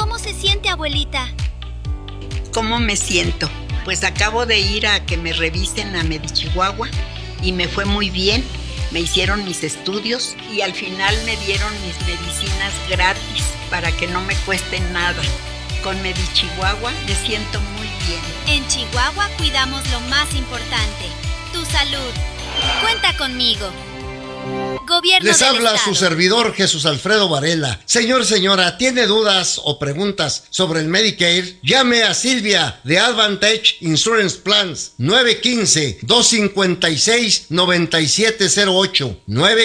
¿Cómo se siente, abuelita? ¿Cómo me siento? Pues acabo de ir a que me revisen a Medichihuahua y me fue muy bien. Me hicieron mis estudios y al final me dieron mis medicinas gratis para que no me cuesten nada. Con Medichihuahua me siento muy bien. En Chihuahua cuidamos lo más importante, tu salud. Cuenta conmigo. Gobierno Les del habla Estado. su servidor Jesús Alfredo Varela. Señor, señora, ¿tiene dudas o preguntas sobre el Medicare? Llame a Silvia de Advantage Insurance Plans 915-256-9708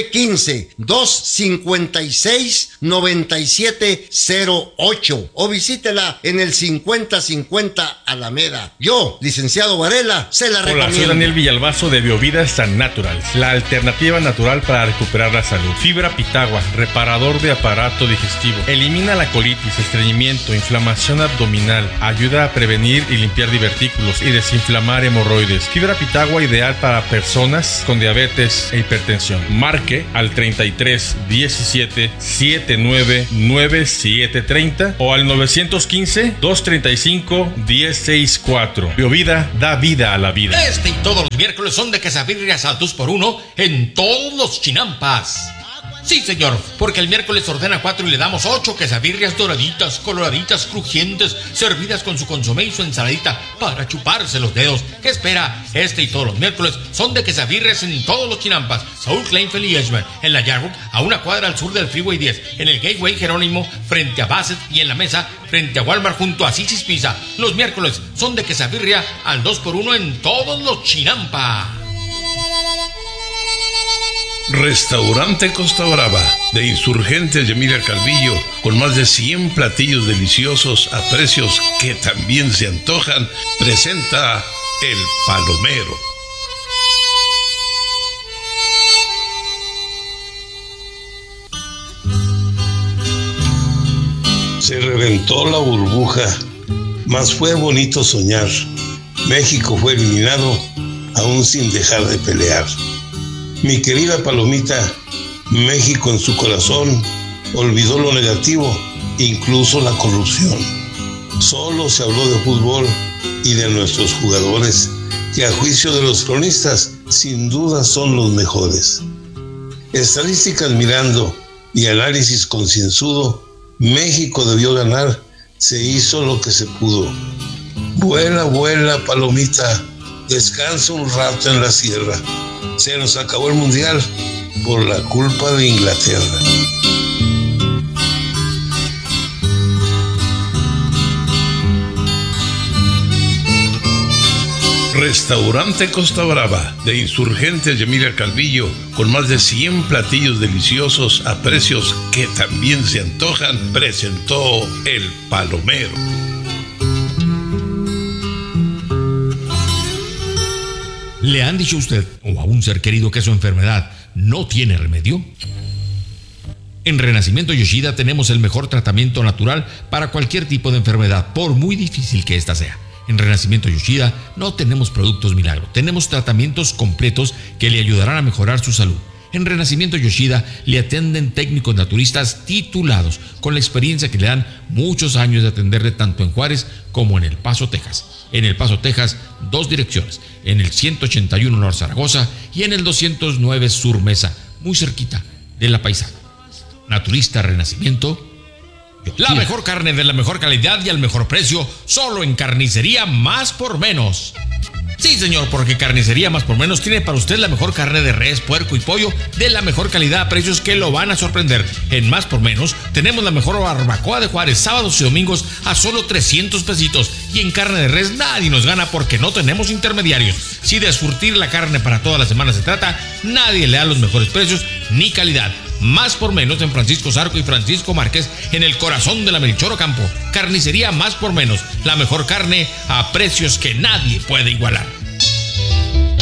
915-256-9708 o visítela en el 5050 Alameda. Yo, licenciado Varela, se la recomiendo. Hola, soy Daniel Villalbazo de Biovida San Natural, la alternativa natural para recuperar la salud. Fibra Pitagua, reparador de aparato digestivo. Elimina la colitis, estreñimiento, inflamación abdominal. Ayuda a prevenir y limpiar divertículos y desinflamar hemorroides. Fibra Pitagua ideal para personas con diabetes e hipertensión. Marque al 33 17 79 97 30 o al 915 235 1064. Biovida da vida a la vida. Este y todos los miércoles son de quesabirrias al 2x1 en todos los chinampas. Sí, señor, porque el miércoles ordena 4 y le damos 8 quesabirrias doraditas, coloraditas, crujientes, servidas con su consomé y su ensaladita para chuparse los dedos. ¿Qué espera? Este y todos los miércoles son de quesabirrias en todos los chinampas. Saúl Kleinfeld y Edgemont, en la Yarbook, a una cuadra al sur del Freeway 10, en el Gateway Jerónimo, frente a Bassett, y en la Mesa, frente a Walmart, junto a Six's Pizza. Los miércoles son de quesabirria al 2x1 en todos los chinampas. Restaurante Costa Brava, de Insurgentes de Emilia Calvillo, con más de 100 platillos deliciosos a precios que también se antojan, presenta El Palomero. Se reventó la burbuja, mas fue bonito soñar. México fue eliminado, aún sin dejar de pelear. Mi querida Palomita, México en su corazón olvidó lo negativo, incluso la corrupción. Solo se habló de fútbol y de nuestros jugadores, que a juicio de los cronistas, sin duda son los mejores. Estadísticas mirando y análisis concienzudo, México debió ganar, se hizo lo que se pudo. Vuela, vuela, Palomita, descansa un rato en la sierra. Se nos acabó el mundial por la culpa de Inglaterra. Restaurante Costa Brava, de Insurgentes de Emilia Calvillo, con más de 100 platillos deliciosos a precios que también se antojan, presentó El Palomero. ¿Le han dicho a usted o a un ser querido que su enfermedad no tiene remedio? En Renacimiento Yoshida tenemos el mejor tratamiento natural para cualquier tipo de enfermedad, por muy difícil que ésta sea. En Renacimiento Yoshida no tenemos productos milagro, tenemos tratamientos completos que le ayudarán a mejorar su salud. En Renacimiento Yoshida le atienden técnicos naturistas titulados, con la experiencia que le dan muchos años de atenderle tanto en Juárez como en El Paso, Texas. En El Paso, Texas, 2 direcciones, en el 181 North Zaragoza y en el 209 Sur Mesa, muy cerquita de La Paisana. Naturista Renacimiento Yoshida. La mejor carne de la mejor calidad y al mejor precio, solo en Carnicería Más por Menos. Sí, señor, porque Carnicería Más por Menos tiene para usted la mejor carne de res, puerco y pollo de la mejor calidad a precios que lo van a sorprender. En Más por Menos tenemos la mejor barbacoa de Juárez, sábados y domingos a solo 300 pesitos. Y en carne de res nadie nos gana porque no tenemos intermediarios. Si de surtir la carne para toda la semana se trata, nadie le da los mejores precios ni calidad. Más por Menos en Francisco Zarco y Francisco Márquez, en el corazón de la Melchor Ocampo. Carnicería Más por Menos, la mejor carne a precios que nadie puede igualar.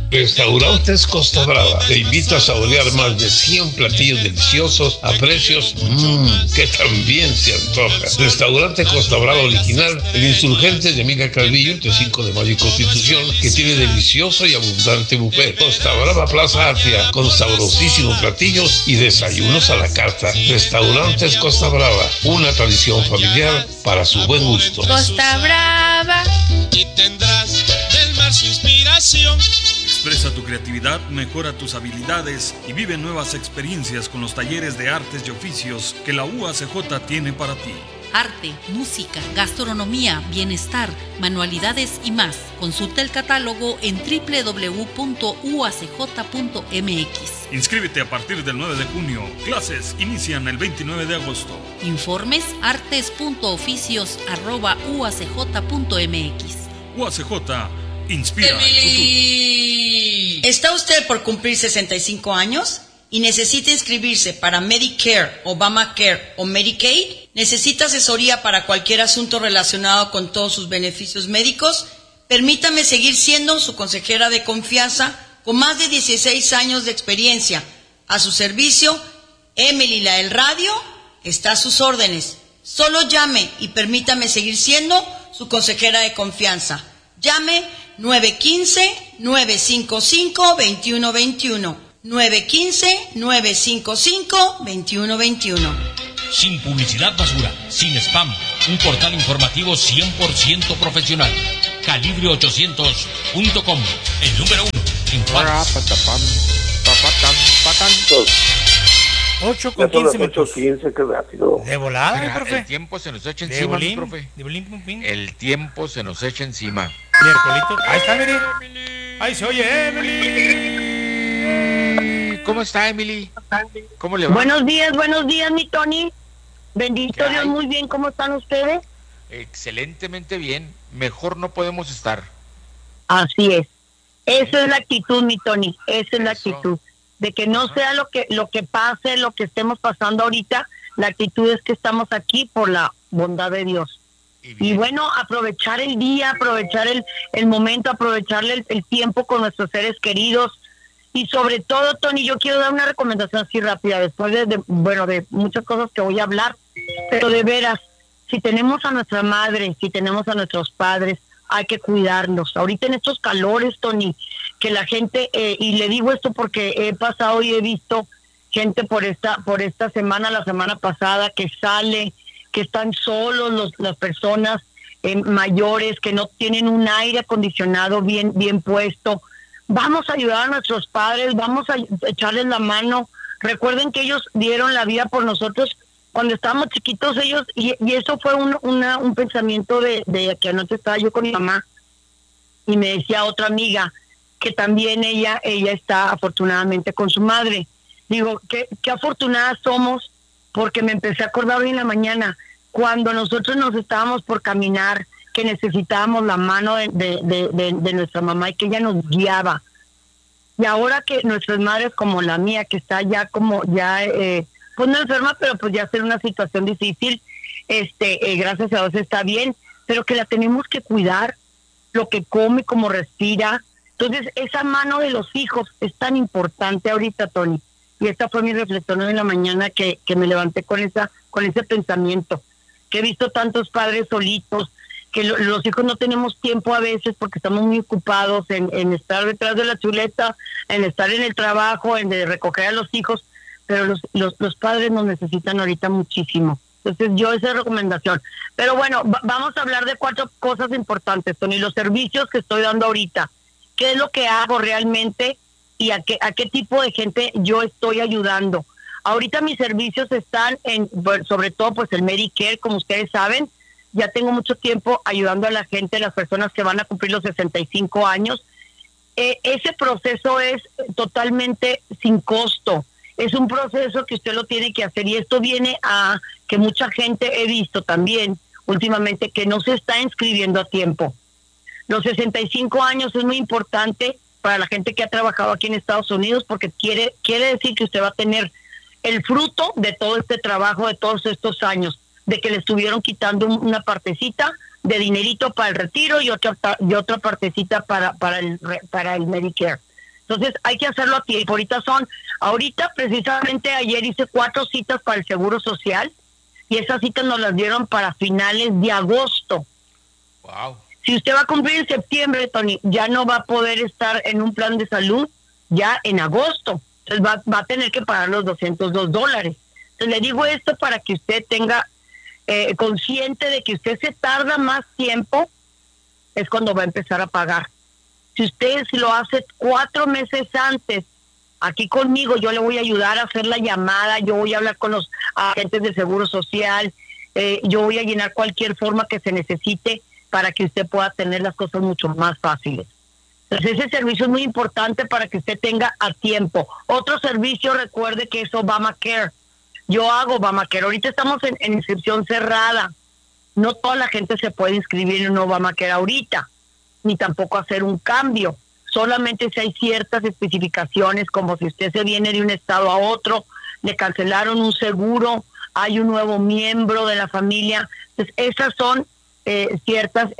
Restaurantes Costa Brava te invita a saborear más de 100 platillos deliciosos a precios que también se antoja. Restaurante Costa Brava original, el Insurgentes de Amiga Calvillo, entre 5 de Mayo y Constitución, que tiene delicioso y abundante buffet. Costa Brava Plaza Artia, con sabrosísimos platillos y desayunos a la carta. Restaurantes Costa Brava, una tradición familiar para su buen gusto. Costa Brava. Y tendrás del mar su inspiración. Expresa tu creatividad, mejora tus habilidades y vive nuevas experiencias con los talleres de artes y oficios que la UACJ tiene para ti. Arte, música, gastronomía, bienestar, manualidades y más. Consulta el catálogo en www.uacj.mx. Inscríbete a partir del 9 de junio. Clases inician el 29 de agosto. Informes artes.oficios@uacj.mx. UACJ inspira el futuro. ¿Está usted por cumplir 65 años y necesita inscribirse para Medicare, Obamacare o Medicaid? ¿Necesita asesoría para cualquier asunto relacionado con todos sus beneficios médicos? Permítame seguir siendo su consejera de confianza con más de 16 años de experiencia. A su servicio, Emily la del Radio está a sus órdenes. Solo llame y permítame seguir siendo su consejera de confianza. Llame 915-955-2121. 915-955-2121. Sin publicidad basura, sin spam. Un portal informativo 100% profesional. Calibre800.com. El número 1 en Juárez. 8 con 15 minutos. 8:15, qué rápido. De volada, profe. El tiempo se nos echa encima, profe. El tiempo se nos echa encima. Miércolito. Ahí está, Emily. Ahí se oye, Emily. ¿Cómo está, Emily? ¿Cómo le va? Buenos días, mi Tony. Bendito Dios, muy bien. ¿Cómo están ustedes? Excelentemente bien. Mejor no podemos estar. Así es. Esa es la actitud, mi Tony. Esa es la actitud. De que no sea lo que pase, lo que estemos pasando ahorita. La actitud es que estamos aquí por la bondad de Dios. Y bueno, aprovechar el día, aprovechar el momento, aprovecharle el tiempo con nuestros seres queridos. Y sobre todo, Tony, yo quiero dar una recomendación así rápida, después de muchas cosas que voy a hablar, pero de veras, si tenemos a nuestra madre, si tenemos a nuestros padres, hay que cuidarlos. Ahorita en estos calores, Tony, que la gente, y le digo esto porque he pasado y he visto gente por esta semana, la semana pasada, que sale, que están solos las personas mayores, que no tienen un aire acondicionado bien puesto. Vamos a ayudar a nuestros padres, vamos a echarles la mano. Recuerden que ellos dieron la vida por nosotros cuando estábamos chiquitos ellos, y eso fue un pensamiento de que anoche estaba yo con mi mamá, y me decía otra amiga que también ella está afortunadamente con su madre. Digo, qué afortunadas somos, porque me empecé a acordar hoy en la mañana, cuando nosotros nos estábamos por caminar, que necesitábamos la mano de nuestra mamá y que ella nos guiaba. Y ahora que nuestras madres, como la mía, que está ya pues no enferma, pero pues ya está en una situación difícil, gracias a Dios está bien, pero que la tenemos que cuidar, lo que come, cómo respira. Entonces, esa mano de los hijos es tan importante ahorita, Tony. Y esta fue mi reflexión hoy en la mañana, que me levanté con ese pensamiento, que he visto tantos padres solitos, que los hijos no tenemos tiempo a veces porque estamos muy ocupados en estar detrás de la chuleta, en estar en el trabajo, en de recoger a los hijos, pero los padres nos necesitan ahorita muchísimo. Entonces yo esa recomendación. Pero bueno, vamos a hablar de 4 cosas importantes, Tony. Los servicios que estoy dando ahorita, qué es lo que hago realmente y a qué tipo de gente yo estoy ayudando. Ahorita mis servicios están sobre todo pues el Medicare, como ustedes saben. Ya tengo mucho tiempo ayudando a la gente, las personas que van a cumplir los 65 años. Ese proceso es totalmente sin costo. Es un proceso que usted lo tiene que hacer, y esto viene a que mucha gente he visto también últimamente que no se está inscribiendo a tiempo. Los 65 años es muy importante para la gente que ha trabajado aquí en Estados Unidos, porque quiere decir que usted va a tener el fruto de todo este trabajo, de todos estos años, de que le estuvieron quitando una partecita de dinerito para el retiro y otra partecita para el Medicare. Entonces hay que hacerlo a tiempo. Ahorita precisamente ayer hice 4 citas para el Seguro Social y esas citas nos las dieron para finales de agosto. Wow. Si usted va a cumplir en septiembre, Tony, ya no va a poder estar en un plan de salud ya en agosto. Entonces va a tener que pagar los $202. Entonces le digo esto para que usted tenga consciente de que usted se tarda más tiempo, es cuando va a empezar a pagar. Si usted lo hace 4 meses antes, aquí conmigo, yo le voy a ayudar a hacer la llamada, yo voy a hablar con los agentes de Seguro Social, yo voy a llenar cualquier forma que se necesite para que usted pueda tener las cosas mucho más fáciles. Entonces ese servicio es muy importante para que usted tenga a tiempo. Otro servicio, recuerde que es Obamacare. Yo hago Obamacare. Ahorita estamos en inscripción cerrada. No toda la gente se puede inscribir en Obamacare ahorita, ni tampoco hacer un cambio. Solamente si hay ciertas especificaciones, como si usted se viene de un estado a otro, le cancelaron un seguro, hay un nuevo miembro de la familia. Entonces esas son ciertas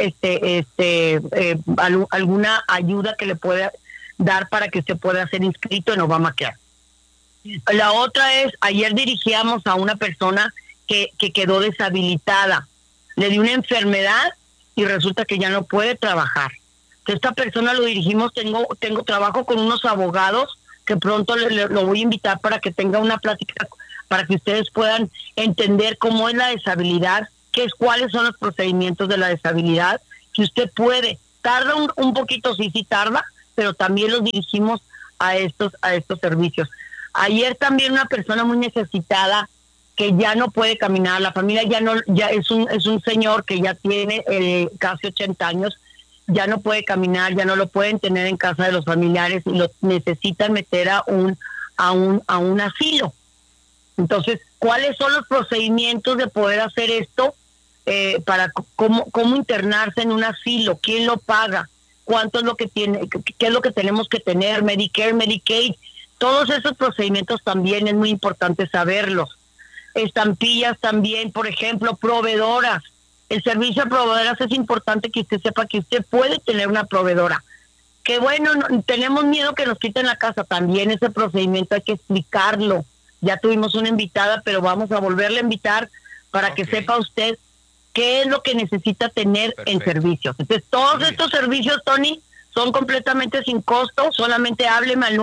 alguna ayuda que le puede dar para que usted pueda ser inscrito en Obamacare. La otra es, ayer dirigíamos a una persona que quedó deshabilitada, le dio una enfermedad y resulta que ya no puede trabajar. Entonces esta persona lo dirigimos, tengo trabajo con unos abogados que pronto lo voy a invitar para que tenga una plática, para que ustedes puedan entender cómo es la deshabilidad, cuáles son los procedimientos de la deshabilidad, que usted puede, tarda un poquito, sí tarda, pero también los dirigimos a estos servicios. Ayer también una persona muy necesitada que ya no puede caminar, la familia ya es un señor que ya tiene casi 80 años, ya no puede caminar, ya no lo pueden tener en casa de los familiares y lo necesitan meter a un asilo. Entonces, ¿cuáles son los procedimientos de poder hacer esto? Para cómo internarse en un asilo, quién lo paga, cuánto es lo que tiene, qué es lo que tenemos que tener, Medicare, Medicaid, todos esos procedimientos también es muy importante saberlos. Estampillas también, por ejemplo, proveedoras. El servicio de proveedoras es importante que usted sepa que usted puede tener una proveedora. Que bueno, tenemos miedo que nos quiten la casa, también ese procedimiento hay que explicarlo. Ya tuvimos una invitada, pero vamos a volverle a invitar para que sepa usted qué es lo que necesita tener en servicios. Entonces, todos estos servicios, Tony, son completamente sin costo. Solamente hábleme al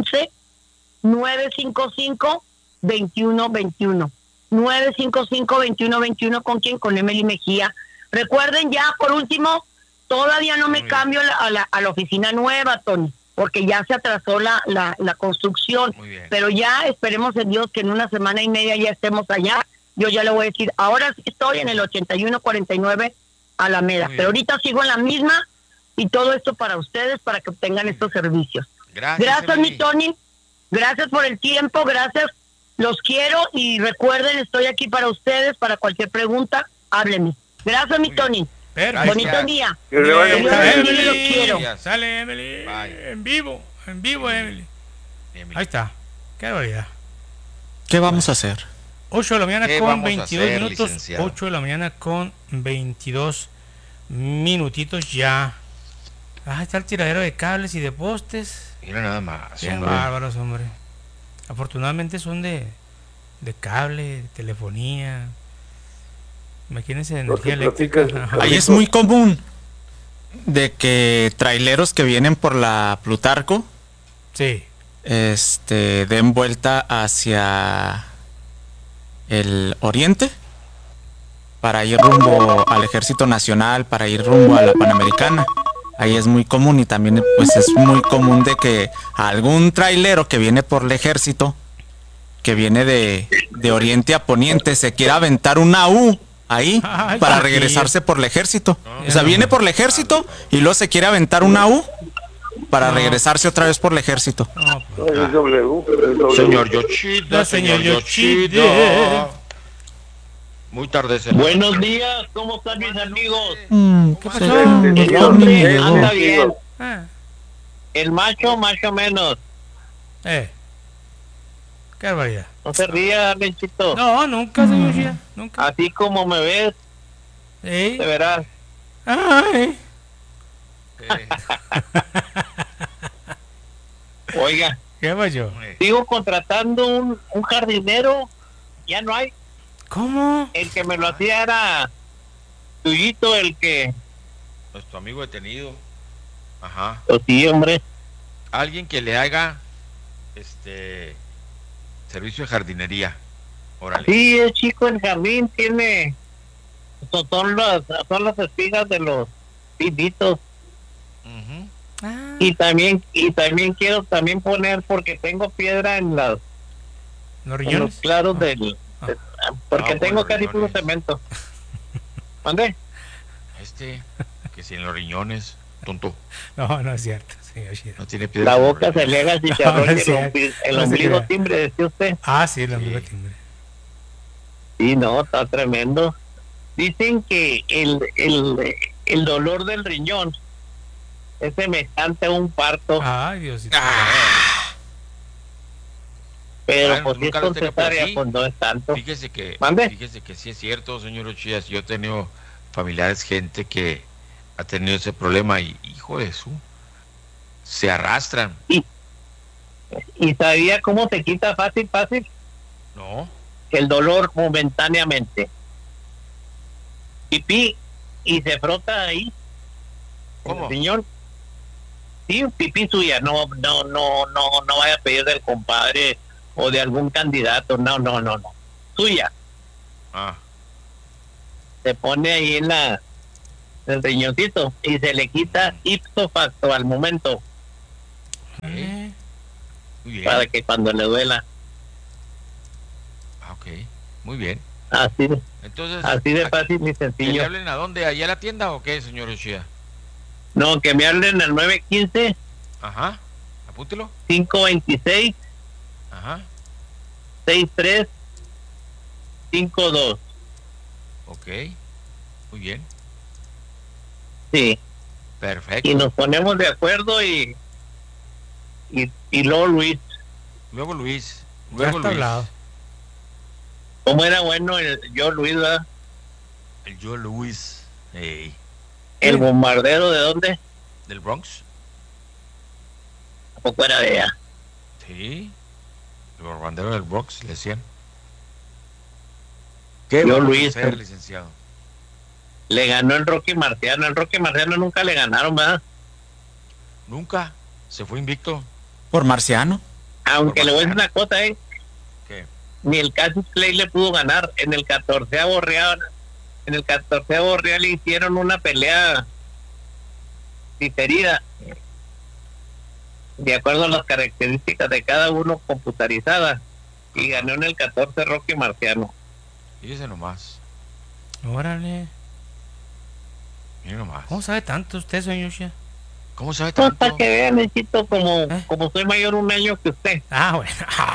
915-955-2121. 955-2121, ¿con quién? Con Emily Mejía. Recuerden ya, por último, todavía no me cambio a la oficina nueva, Tony, porque ya se atrasó la construcción. Pero ya esperemos en Dios que en una semana y media ya estemos allá. Yo ya le voy a decir, ahora sí estoy en el 8149 Alameda, pero ahorita sigo en la misma y todo esto para ustedes, para que obtengan estos servicios. Gracias mi Tony, gracias por el tiempo, gracias, los quiero y recuerden, estoy aquí para ustedes, para cualquier pregunta, háblenme. Gracias mi Tony. Bonito día. Emily, los quiero. Sale Emily. En vivo Emily. Ahí está. Qué barbaridad. ¿Qué vamos a hacer? 8 de la mañana con 22 minutos. Licenciado? 8 de la mañana con 22 minutitos ya. Ah, está el tiradero de cables y de postes. Mira nada más. Bien bárbaros, hombre. Afortunadamente son de cable, de telefonía. Imagínense de energía eléctrica. Ahí es muy común de que traileros que vienen por la Plutarco, sí, den vuelta hacia el oriente para ir rumbo al Ejército Nacional, para ir rumbo a la Panamericana. Ahí es muy común y también pues es muy común de que algún trailero que viene por el ejército, que viene de oriente a poniente, se quiera aventar una U ahí para regresarse por el ejército. O sea, viene por el ejército y luego se quiere aventar una U para regresarse otra vez por el ejército. Señor Yoshida, señor Yoshida. Muy tarde. Buenos días, ¿cómo están mis amigos? ¿Qué pasó? El hombre anda bien. El macho, más o menos. Qué barbaridad. No se ría, Benchito. No, nunca, señor Yoshida, nunca. Así como me ves, te verás. Ay. Oiga, ¿qué pasó? Sigo contratando un jardinero, ya no hay. ¿Cómo? El que me lo hacía era Tuyito, el que... Nuestro amigo detenido. Ajá. Pues sí, hombre. Alguien que le haga servicio de jardinería. Órale. Sí, el chico en jardín tiene... Son las espigas de los pinitos. Y también quiero poner, porque tengo piedra en ¿Los riñones? en los claros porque tengo casi puro cemento. ¿Dónde? Que si en los riñones, tonto. No es cierto, señor Shida. No tiene piedra. La boca se le haga chicharrón, el ombligo timbre, decía usted. Ah, sí, el ombligo timbre. Sí, no, está tremendo. Dicen que el dolor del riñón es semejante a un parto. Ay, Diosito. Pero pues si es con cesárea, pues no es tanto. Fíjese que sí es cierto, señor Ochías. Yo he tenido familiares, gente que ha tenido ese problema y, hijo de su, se arrastran. ¿Y sabía cómo se quita fácil? No. El dolor momentáneamente. Pipí, y se frota ahí. ¿Cómo? El riñón. Sí, pipí suya, no vaya a pedir del compadre o de algún candidato, no. Suya. Se pone ahí en el riñoncito y se le quita ipso facto al momento. Muy bien. Para que cuando le duela. Ok, muy bien. Entonces, así de fácil y sencillo. ¿Que le hablen a dónde? ¿Allá a la tienda o qué, señor Ochía? No, que me hablen al 915. Ajá, apúntelo. 526. Ajá. 6352. Ok, muy bien. Sí. Perfecto. Y nos ponemos de acuerdo y luego Luis. Luego Luis. ¿Cómo era bueno el yo Luis, verdad? El yo Luis. Hey. ¿El bombardero de dónde? ¿Del Bronx? ¿A poco era de allá? Sí. El bombardero del Bronx, le decían. ¿Qué yo vamos Luis, a hacer, licenciado? Le ganó el Rocky Marciano. El Rocky Marciano nunca le ganaron, ¿verdad? Nunca. Se fue invicto. ¿Por Marciano? Aunque le voy a decir una cosa, ¿Qué? Ni el Cassius Clay le pudo ganar. En el 14º real le hicieron una pelea diferida, de acuerdo a las características de cada uno computarizada, y ganó en el 14 Rocky Marciano. Fíjese nomás. Órale. Mire nomás. ¿Cómo sabe tanto usted, señor Shia? ¿Cómo sabe tanto? Para que vean, necesito como soy mayor un año que usted. Ah, bueno.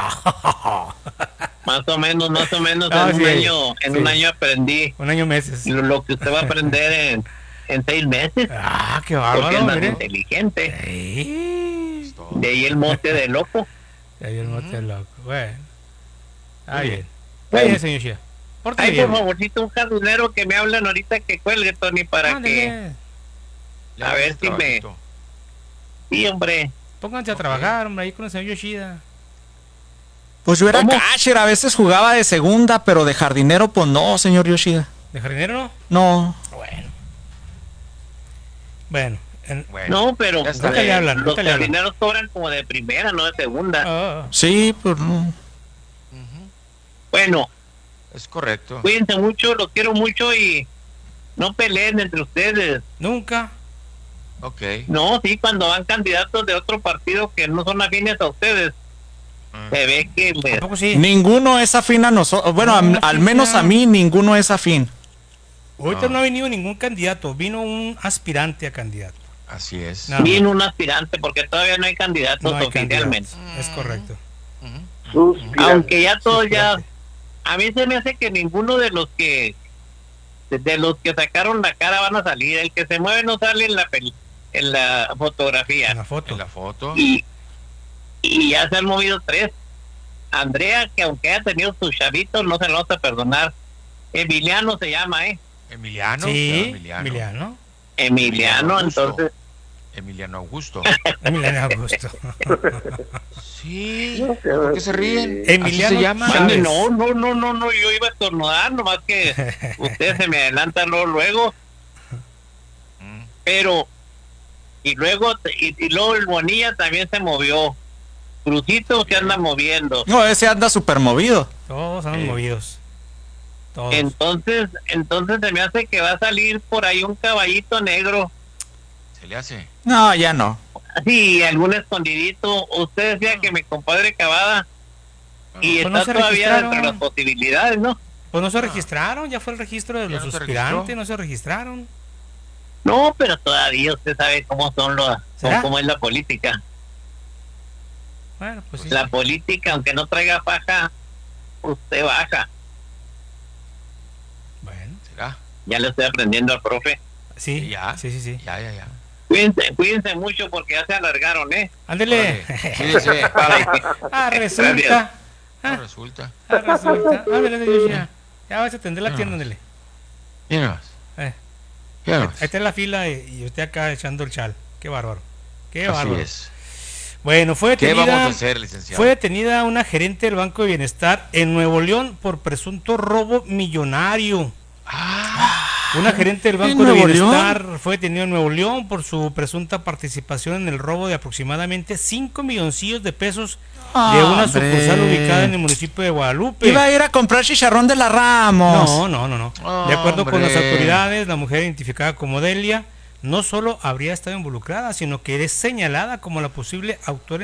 Más o menos, No, en un año aprendí. Un año meses. Lo que usted va a aprender en 6 meses. Ah, qué bárbaro. Porque es más mire. inteligente. De ahí el mote de loco. Bueno. Está bien. Bueno. Bien, señor Shia. Ay, por favorcito, un jardinero que me hablan ahorita que cuelgue, Tony, para que... A ver si me... Sí, hombre. Pónganse a trabajar, hombre, ahí con el señor Yoshida. Pues yo era catcher, a veces jugaba de segunda, pero de jardinero, pues no, señor Yoshida. ¿De jardinero no? No. Bueno. No, pero los jardineros cobran como de primera, no de segunda. Sí, pues no. Bueno. Es correcto. Cuídense mucho, los quiero mucho y no peleen entre ustedes. Nunca. Ok. No, sí, cuando van candidatos de otro partido que no son afines a ustedes, se ve que... Ninguno es afín a nosotros. Bueno, al menos a mí ninguno es afín. Ahorita no ha venido ningún candidato, vino un aspirante a candidato. Así es. Vino un aspirante porque todavía no hay candidatos oficialmente. Es correcto. Aunque ya todos ya... A mí se me hace que ninguno de los que sacaron la cara van a salir. El que se mueve no sale en la fotografía. En la foto. Y ya se han movido 3. Andrea, que aunque haya tenido sus chavitos, no se lo vas a perdonar. Emiliano se llama, Emiliano. Sí, Emiliano, entonces Emiliano Augusto. Emiliano Augusto. Sí, ¿por qué se ríen? Emiliano ¿Así se llama? Chávez. No, yo iba a estornudar, nomás que ustedes se me adelantan luego. Pero, y luego el Bonilla también se movió. Crucito se anda moviendo. No, ese anda súper movido. Todos andan movidos. Todos. Entonces se me hace que va a salir por ahí un caballito negro. ¿Se le hace? No, ya no. Sí, algún escondidito. Usted decía que mi compadre Cavada y Pues está no se todavía registraron. dentro de las posibilidades, ¿no? Pues no se registraron, ya fue el registro de ¿Ya los no se aspirantes, registró? no se registraron. No, pero todavía usted sabe cómo son ¿Será? cómo es la política. Bueno, pues sí. La política, aunque no traiga paja, usted baja. Bueno, ¿será? Ya le estoy aprendiendo al profe. Sí, ya. sí. Ya. Cuídense mucho porque ya se alargaron, ¿eh? Ándele. Cuídense. Resulta. No resulta. Resulta. Ándele, Yoshia. Ya vas a atender la tienda, ándele. Mira. Ahí está en la fila y usted acá echando el chal. Qué bárbaro. Qué bárbaro. Así es. Bueno, fue ¿Qué detenida. vamos a hacer, licenciado? Fue detenida una gerente del Banco de Bienestar en Nuevo León por presunto robo millonario. Una gerente del Banco de Nuevo Bienestar fue detenida en Nuevo León por su presunta participación en el robo de aproximadamente 5 milloncillos de pesos de una sucursal ubicada en el municipio de Guadalupe. Iba a ir a comprar chicharrón de la Ramos. No. De acuerdo con las autoridades, la mujer identificada como Delia no solo habría estado involucrada, sino que es señalada como la posible autora